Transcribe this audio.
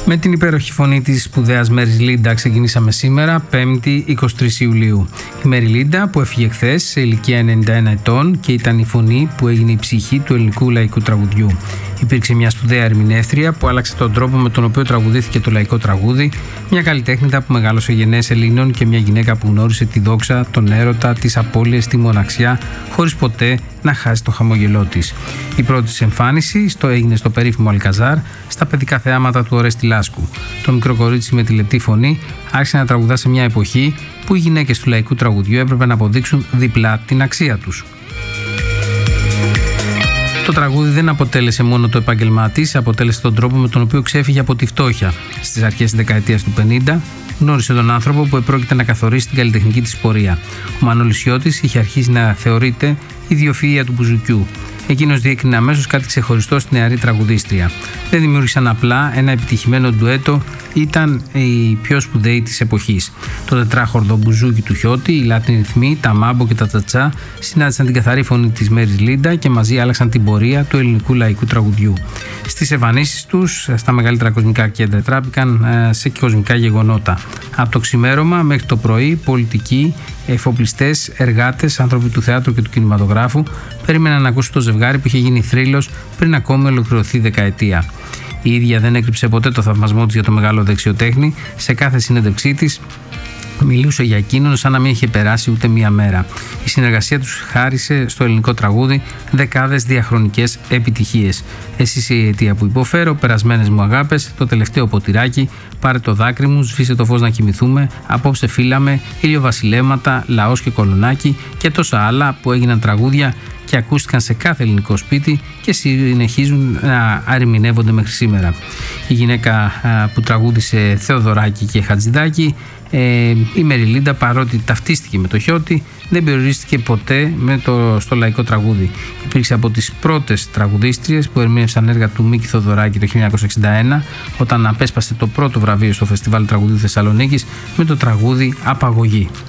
Με την υπέροχη φωνή της σπουδαίας Μέρις Λίντα ξεκινήσαμε σήμερα, 5η 23 Ιουλίου. Η Μέρι Λίντα που έφυγε χθες σε ηλικία 91 ετών και ήταν η φωνή που έγινε η ψυχή του ελληνικού λαϊκού τραγουδιού. Υπήρξε μια σπουδαία ερμηνεύτρια που άλλαξε τον τρόπο με τον οποίο τραγουδήθηκε το λαϊκό τραγούδι, μια καλλιτέχνητα που μεγάλωσε γενναίες Ελλήνων και μια γυναίκα που γνώρισε τη δόξα, τον έρωτα, τις απώλειες, τη μοναξιά, χωρίς ποτέ να χάσει το χαμόγελό της. Η πρώτη της εμφάνιση έγινε στο περίφημο Αλκαζάρ, στα παιδικά θεάματα του Ορέστη Λάσκου. Το μικρό κορίτσι με τη λεπτή φωνή άρχισε να τραγουδά σε μια εποχή που οι γυναίκες του λαϊκού τραγουδιού έπρεπε να αποδείξουν διπλά την αξία τους. Το τραγούδι δεν αποτέλεσε μόνο το επάγγελμά της, αποτέλεσε τον τρόπο με τον οποίο ξέφυγε από τη φτώχεια. Στις αρχές της δεκαετίας του 50 γνώρισε τον άνθρωπο που επρόκειται να καθορίσει την καλλιτεχνική της πορεία. Ο Μανώλης Σιώτης είχε αρχίσει να θεωρείται ιδιοφυΐα του μπουζουκιού. Εκείνος διέκρινε αμέσως κάτι ξεχωριστό στη νεαρή τραγουδίστρια. Δεν δημιούργησαν απλά ένα επιτυχημένο ντουέτο, ήταν η πιο σπουδαίοι της εποχής. Το τετράχορδο μπουζούκι του Χιώτη, οι λάτινοι ρυθμοί, τα μάμπο και τα τσατσά συνάντησαν την καθαρή φωνή της Μέρις Λίντα και μαζί άλλαξαν την πορεία του ελληνικού λαϊκού τραγουδιού. Στις εμφανίσεις τους στα μεγαλύτερα κοσμικά κέντρα τράπηκαν σε κοσμικά γεγονότα. Από το ξημέρωμα μέχρι το πρωί, πολιτικοί, εφοπλιστές, εργάτες, άνθρωποι του θεάτρου και του κινηματογράφου περίμεναν να ακούσουν το ζευγάρι που είχε γίνει θρύλος πριν ακόμη ολοκληρωθεί δεκαετία. Η ίδια δεν έκρυψε ποτέ το θαυμασμό της για το μεγάλο δεξιοτέχνη. Σε κάθε συνέντευξή της μιλούσε για εκείνον σαν να μην είχε περάσει ούτε μία μέρα. Η συνεργασία τους χάρισε στο ελληνικό τραγούδι δεκάδες διαχρονικές επιτυχίες. Εσύ είσαι η αιτία που υποφέρω, περασμένες μου αγάπες, το τελευταίο ποτηράκι, πάρε το δάκρυ μου, σβήσε το φως να κοιμηθούμε, απόψε φύλαμε, ηλιοβασιλέματα, λαός και κολονάκι και τόσα άλλα που έγιναν τραγούδια και ακούστηκαν σε κάθε ελληνικό σπίτι και συνεχίζουν να ερμηνεύονται μέχρι σήμερα. Η γυναίκα που τραγούδισε Θεοδωράκη και Χατζηδάκη, η Μέρι Λίντα, παρότι ταυτίστηκε με το Χιώτη, δεν περιορίστηκε ποτέ στο λαϊκό τραγούδι. Υπήρξε από τις πρώτες τραγουδίστριες που ερμήνευσαν έργα του Μίκη Θοδωράκη το 1961, όταν απέσπασε το πρώτο βραβείο στο Φεστιβάλ Τραγουδίου Θεσσαλονίκης με το τραγούδι «Απαγωγή».